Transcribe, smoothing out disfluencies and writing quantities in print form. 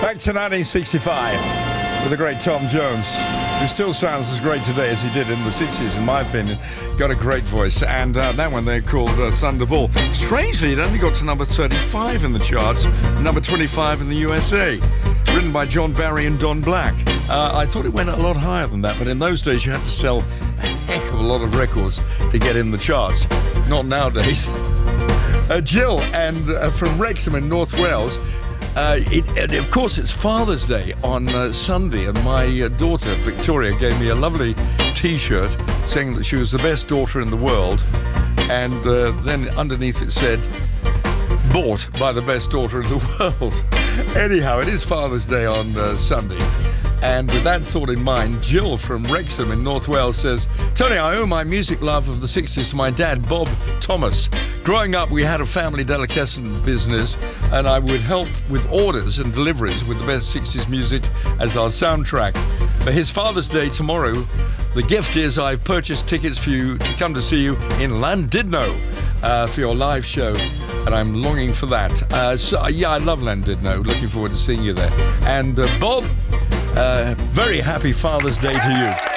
Back to 1965 with the great Tom Jones, who still sounds as great today as he did in the 60s, in my opinion. Got a great voice. And that one they called Thunderball. Strangely, it only got to number 35 in the charts, number 25 in the USA. Written by John Barry and Don Black. I thought it went a lot higher than that, but in those days you had to sell a heck of a lot of records to get in the charts. Not nowadays. Jill, and from Wrexham in North Wales. Of course, it's Father's Day on Sunday, and my daughter, Victoria, gave me a lovely T-shirt saying that she was the best daughter in the world, and then underneath it said, bought by the best daughter in the world. Anyhow, it is Father's Day on Sunday. And with that thought in mind, Jill from Wrexham in North Wales says, Tony, I owe my music love of the 60s to my dad, Bob Thomas. Growing up, we had a family delicatessen business, and I would help with orders and deliveries with the best 60s music as our soundtrack. For his Father's Day tomorrow, the gift is I've purchased tickets for you to come to see you in Llandudno for your live show, and I'm longing for that. I love Llandudno. Looking forward to seeing you there. And Bob, very happy Father's Day to you.